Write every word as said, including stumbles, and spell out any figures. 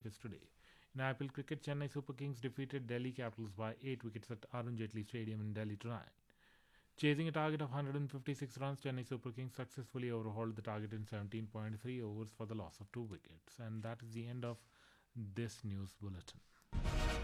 matches today. In I P L cricket, Chennai Super Kings defeated Delhi Capitals by eight wickets at Arun Jaitley Stadium in Delhi tonight. Chasing a target of one hundred fifty-six runs, Chennai Super Kings successfully overhauled the target in seventeen point three overs for the loss of two wickets. And that is the end of this news bulletin.